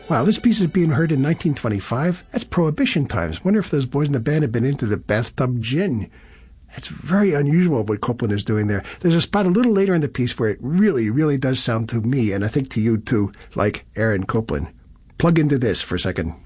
Wow, this piece is being heard in 1925. That's Prohibition times. Wonder if those boys in the band have been into the bathtub gin. It's very unusual what Copland is doing there. There's a spot a little later in the piece where it really, really does sound to me, and I think to you too, like Aaron Copland. Plug into this for a second.